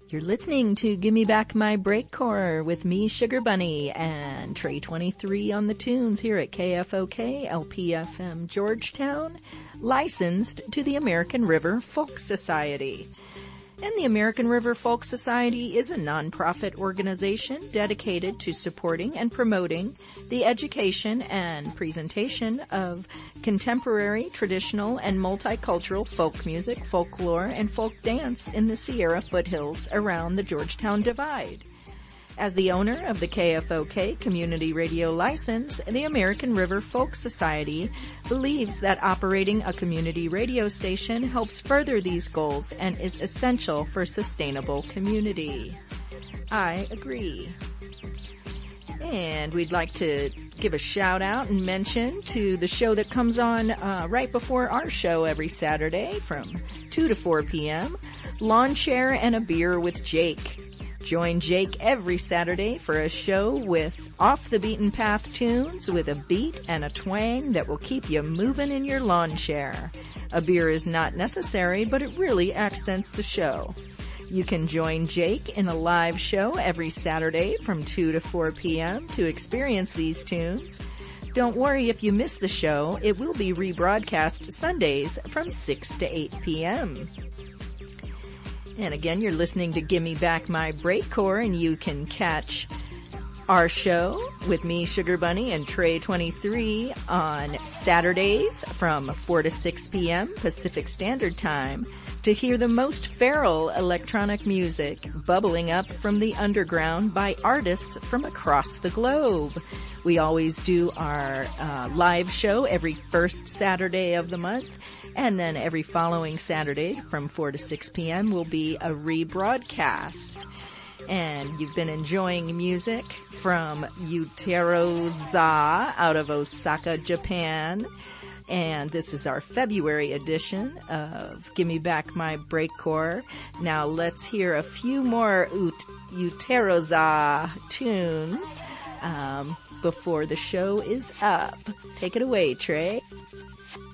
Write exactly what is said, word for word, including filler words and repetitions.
You're listening to Gimme Back My Breakcore with me, Sugar Bunny, and Trey twenty-three on the tunes here at K F O K L P F M Georgetown, licensed to the American River Folk Society. And the American River Folk Society is a nonprofit organization dedicated to supporting and promoting the education and presentation of contemporary, traditional, and multicultural folk music, folklore, and folk dance in the Sierra foothills around the Georgetown Divide. As the owner of the K F O K Community Radio license, the American River Folk Society believes that operating a community radio station helps further these goals and is essential for sustainable community. I agree. And we'd like to give a shout out and mention to the show that comes on uh, right before our show every Saturday from two to four p.m., Lawn Chair and a Beer with Jake. Join Jake every Saturday for a show with off-the-beaten-path tunes with a beat and a twang that will keep you moving in your lawn chair. A beer is not necessary, but it really accents the show. You can join Jake in a live show every Saturday from two to four p.m. to experience these tunes. Don't worry if you miss the show. It will be rebroadcast Sundays from six to eight p.m. And again, you're listening to Gimme Back My Breakcore, and you can catch our show with me, Sugar Bunny, and Trey twenty-three on Saturdays from four to six p.m. Pacific Standard Time to hear the most feral electronic music bubbling up from the underground by artists from across the globe. We always do our uh, live show every first Saturday of the month. And then every following Saturday from four to six p.m. will be a rebroadcast. And you've been enjoying music from Uteroza out of Osaka, Japan. And this is our February edition of Gimme Back My Breakcore. Now let's hear a few more Ut- Uteroza tunes um, before the show is up. Take it away, Trey.